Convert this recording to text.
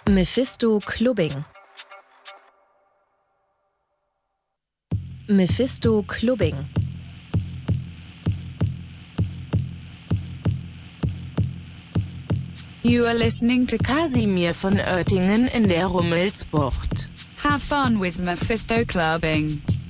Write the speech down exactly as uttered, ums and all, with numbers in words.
Mephisto Clubbing. Mephisto Clubbing. You are listening to Kasimir von Oettingen in der Rummelsbucht. Have fun with Mephisto Clubbing.